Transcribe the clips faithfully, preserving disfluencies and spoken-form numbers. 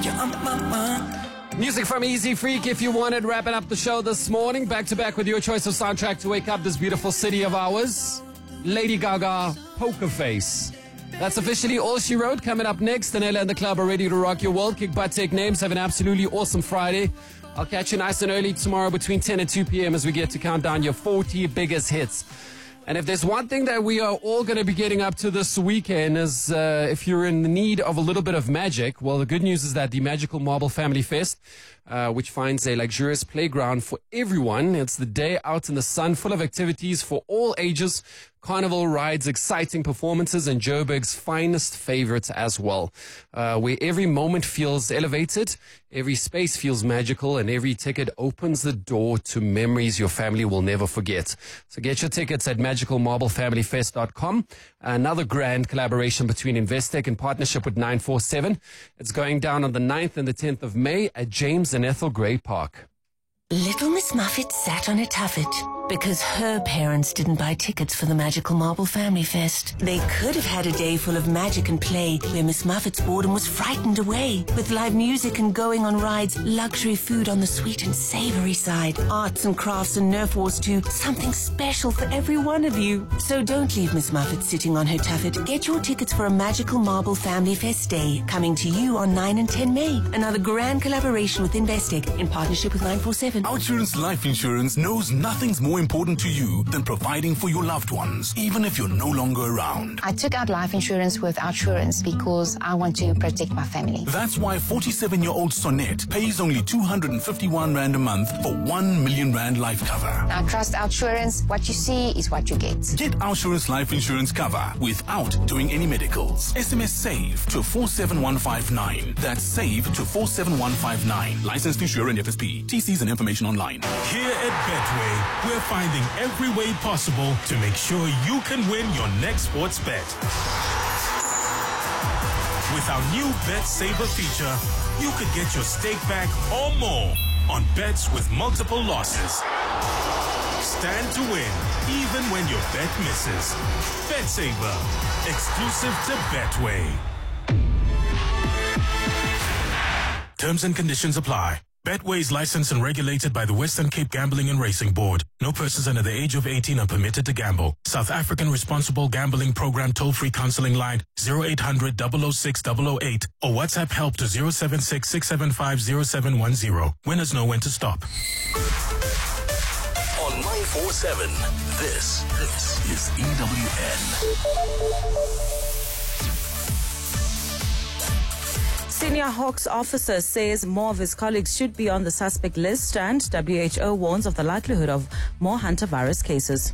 You're on my mind. Music from Easy Freak, if you wanted, wrapping up the show this morning. Back to back with your choice of soundtrack to wake up this beautiful city of ours. Lady Gaga, Poker Face. That's officially all she wrote. Coming up next, Danella and the club are ready to rock your world. Kick butt, take names. Have an absolutely awesome Friday. I'll catch you nice and early tomorrow between ten and two p.m. as we get to count down your forty biggest hits. And if there's one thing that we are all going to be getting up to this weekend is uh, if you're in the need of a little bit of magic, well, the good news is that the Magical Marble Family Fest, uh, which finds a luxurious playground for everyone. It's the day out in the sun, full of activities for all ages, carnival rides, exciting performances, and Joburg's finest favorites as well, uh, where every moment feels elevated, every space feels magical, and every ticket opens the door to memories your family will never forget. So get your tickets at magical marble family fest dot com. Another grand collaboration between Investec in partnership with nine four seven. It's going down on the ninth and the tenth of May at James and Ethel Gray Park. Little Miss Muffet sat on a tuffet because her parents didn't buy tickets for the Magical Marble Family Fest. They could have had a day full of magic and play where Miss Muffet's boredom was frightened away with live music and going on rides, luxury food on the sweet and savory side, arts and crafts and Nerf wars too, something special for every one of you. So don't leave Miss Muffet sitting on her tuffet. Get your tickets for a Magical Marble Family Fest Day coming to you on nine and ten May. Another grand collaboration with Investec in partnership with nine four seven. Outsurance Life Insurance knows nothing's more important to you than providing for your loved ones, even if you're no longer around. I took out life insurance with Outsurance because I want to protect my family. That's why forty-seven-year-old Sonette pays only two hundred fifty-one rand a month for one million rand life cover. I trust Outsurance. What you see is what you get. Get Outsurance Life Insurance cover without doing any medicals. S M S SAVE to four seven one five nine. That's SAVE to four seven one five nine. Licensed insurer and F S P. T Cs and information online. Here at Betway, we're finding every way possible to make sure you can win your next sports bet. With our new Bet Saver feature, you could get your stake back or more on bets with multiple losses. Stand to win even when your bet misses. Bet Saver, exclusive to Betway. Terms and conditions apply. Betway is licensed and regulated by the Western Cape Gambling and Racing Board. No persons under the age of eighteen are permitted to gamble. South African Responsible Gambling Program toll-free counseling line zero eight hundred, double oh six, double oh eight or WhatsApp help to zero seven six, six seven five, zero seven one zero. Winners know when to stop. On nine four seven, this, this is E W N. Senior Hawks officer says more of his colleagues should be on the suspect list, and W H O warns of the likelihood of more hantavirus cases.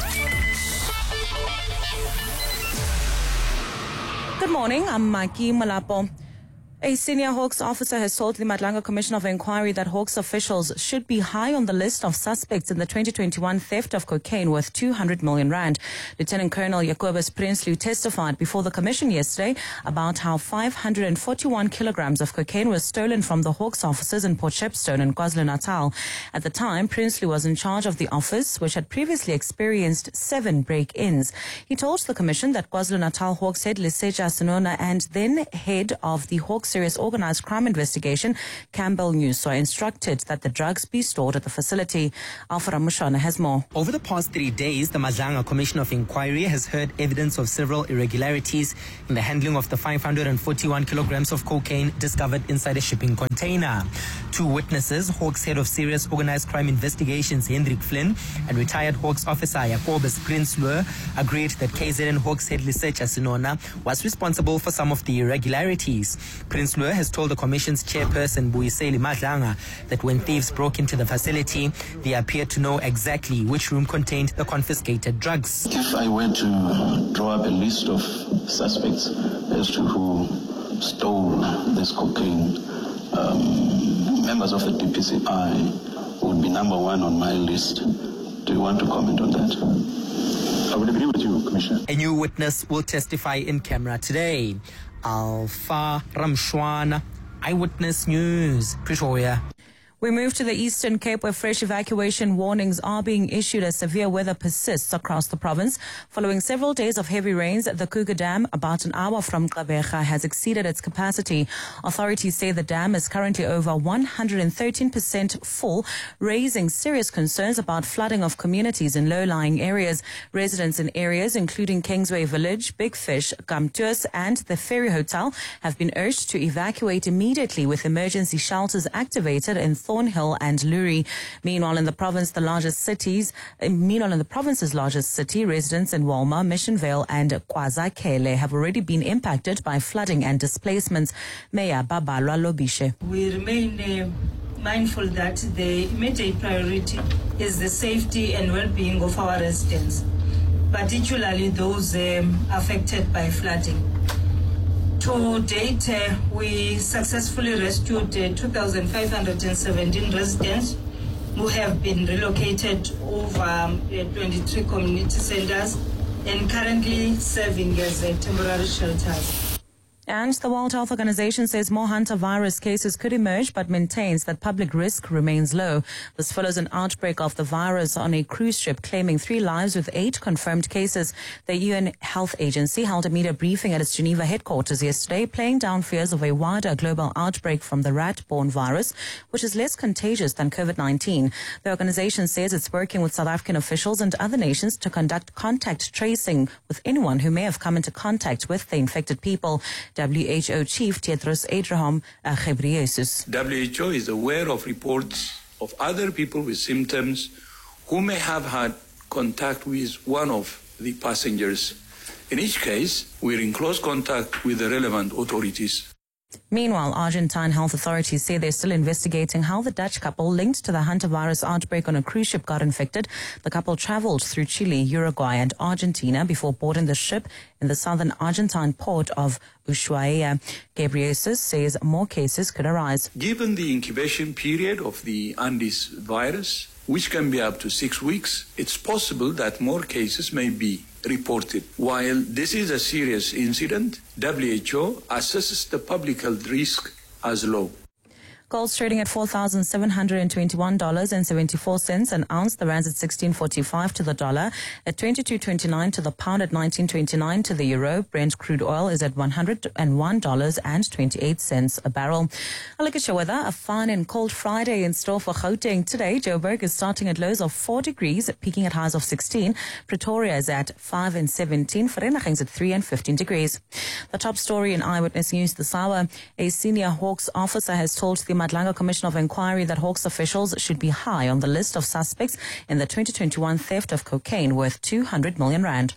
Good morning, I'm Maki Malapo. A senior Hawks officer has told the Madlanga Commission of Inquiry that Hawks officials should be high on the list of suspects in the twenty twenty-one theft of cocaine worth two hundred million rand. Lieutenant Colonel Jacobus Prinsloo testified before the commission yesterday about how five hundred forty-one kilograms of cocaine was stolen from the Hawks offices in Port Shepstone and KwaZulu-Natal. At the time, Prinsloo was in charge of the office, which had previously experienced seven break-ins. He told the commission that KwaZulu-Natal Hawks head Liseja Sinona and then head of the Hawks Serious Organized Crime Investigation, Campbell Nyuso, instructed that the drugs be stored at the facility. Alpha Ramushana has more. Over the past three days, the Madlanga Commission of Inquiry has heard evidence of several irregularities in the handling of the five hundred forty-one kilograms of cocaine discovered inside a shipping container. Two witnesses, Hawks Head of Serious Organized Crime Investigations Hendrik Flynn and retired Hawks Officer Jacobus Prinsloo, agreed that K Z N Hawks Head Liseja Sinona was responsible for some of the irregularities. Prinsloo has told the Commission's chairperson, Buyiseli Madlanga, that when thieves broke into the facility, they appeared to know exactly which room contained the confiscated drugs. If I were to draw up a list of suspects as to who stole this cocaine, um, members of the D P C I would be number one on my list. Do you want to comment on that? I would agree with you, Commissioner. A new witness will testify in camera today. Alpha Ramshwana, Eyewitness News, Pretoria. We move to the Eastern Cape, where fresh evacuation warnings are being issued as severe weather persists across the province. Following several days of heavy rains, the Kruger Dam, about an hour from Gqeberha, has exceeded its capacity. Authorities say the dam is currently over one hundred thirteen percent full, raising serious concerns about flooding of communities in low-lying areas. Residents in areas including Kingsway Village, Big Fish, Gamtus and the Ferry Hotel have been urged to evacuate immediately, with emergency shelters activated in Thornhill and Lurie. Meanwhile, in the province, the largest cities, meanwhile in the province's largest city, residents in Walmer, Mission Vale and KwaZakele have already been impacted by flooding and displacements. Mayor Babalwa Lobishe. We remain uh, mindful that the immediate priority is the safety and well-being of our residents, particularly those um, affected by flooding. To date, uh, we successfully rescued uh, two thousand five hundred seventeen residents who have been relocated over um, uh, twenty-three community centers and currently serving as uh, temporary shelters. And the World Health Organization says more hantavirus cases could emerge, but maintains that public risk remains low. This follows an outbreak of the virus on a cruise ship, claiming three lives with eight confirmed cases. The U N Health Agency held a media briefing at its Geneva headquarters yesterday, playing down fears of a wider global outbreak from the rat-borne virus, which is less contagious than COVID nineteen. The organization says it's working with South African officials and other nations to conduct contact tracing with anyone who may have come into contact with the infected people. W H O Chief Tedros Adhanom Ghebreyesus. W H O is aware of reports of other people with symptoms who may have had contact with one of the passengers. In each case, we're in close contact with the relevant authorities. Meanwhile, Argentine health authorities say they're still investigating how the Dutch couple linked to the hantavirus outbreak on a cruise ship got infected. The couple traveled through Chile, Uruguay and Argentina before boarding the ship in the southern Argentine port of Ushuaia. Ghebreyesus says more cases could arise. Given the incubation period of the Andes virus, which can be up to six weeks, it's possible that more cases may be reported. While this is a serious incident, W H O assesses the public health risk as low. Gold's trading at four thousand seven hundred twenty-one dollars and seventy-four cents an ounce. The rand's at sixteen forty-five to the dollar, at twenty-two twenty-nine to the pound, at nineteen twenty-nine to the euro. Brent crude oil is at one hundred one dollars and twenty-eight cents a barrel. A look at your weather. A fine and cold Friday in store for Gauteng today. Joburg is starting at lows of four degrees, peaking at highs of sixteen. Pretoria is at five and seventeen. Vereeniging's at three and fifteen degrees. The top story in Eyewitness News this hour. A senior Hawks officer has told the Madlanga Commission of Inquiry that Hawks officials should be high on the list of suspects in the twenty twenty-one theft of cocaine worth two hundred million rand.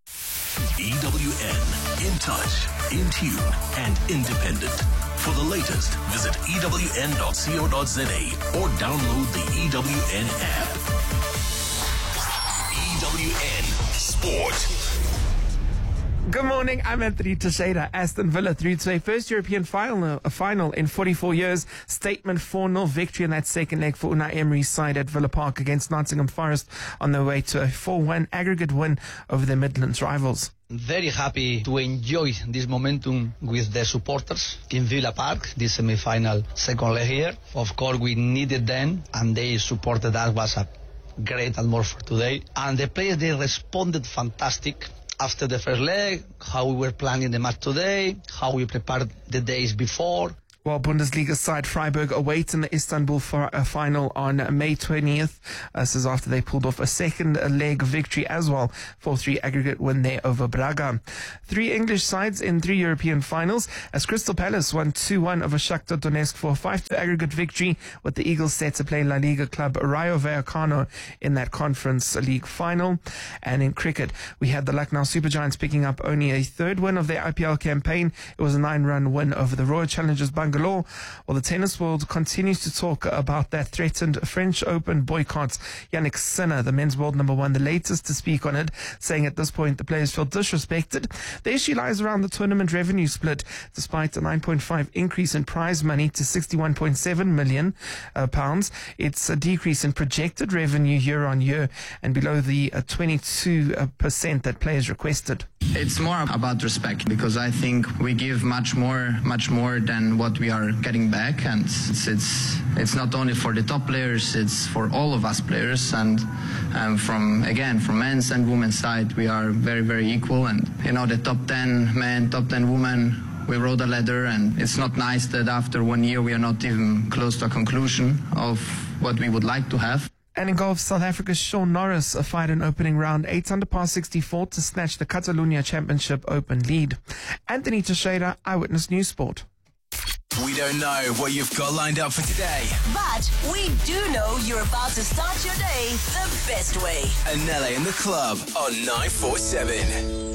E W N, in touch, in tune, and independent. For the latest, visit E W N dot co dot za or download the E W N app. E W N Sport. Good morning, I'm Anthony Teixeira. Aston Villa through to a first European final, a final in forty-four years. Statement four nil victory in that second leg for Unai Emery's side at Villa Park against Nottingham Forest on their way to a four one aggregate win over their Midlands rivals. Very happy to enjoy this momentum with the supporters in Villa Park, this semi-final second leg here. Of course, we needed them and they supported us. Was a great atmosphere today. And the players, they responded fantastic. After the first leg, how we were planning the match today, how we prepared the days before. While Bundesliga side Freiburg await in the Istanbul final on May twentieth. Uh, this is after they pulled off a second leg victory as well, four three aggregate win there over Braga. Three English sides in three European finals as Crystal Palace won two one over Shakhtar Donetsk for a five two aggregate victory, with the Eagles set to play La Liga club Rayo Vallecano in that Conference League final. And in cricket, we had the Lucknow Super Giants picking up only a third win of their I P L campaign. It was a nine-run win over the Royal Challengers Bangalore. Well, the tennis world continues to talk about that threatened French Open boycott. Yannick Sinner, the men's world number one, the latest to speak on it, saying at this point the players feel disrespected. The issue lies around the tournament revenue split. Despite a nine point five increase in prize money to sixty-one point seven million uh, pounds, it's a decrease in projected revenue year on year and below the uh, twenty-two percent that players requested. It's more about respect, because I think we give much more, much more than what what we are getting back, and it's it's, it's not only for the top players, it's for all of us players, and um, from again from men's and women's side we are very very equal, and you know the top ten men, top ten women, we rode a ladder, and it's not nice that after one year we are not even close to a conclusion of what we would like to have. And in golf, South Africa's Sean Norris fired an opening round eight under par sixty-four to snatch the Catalunya Championship Open lead. Anthony Teixeira, Eyewitness News Sport. We don't know what you've got lined up for today, But we do know you're about to start your day the best way. Anele in the club on nine four seven.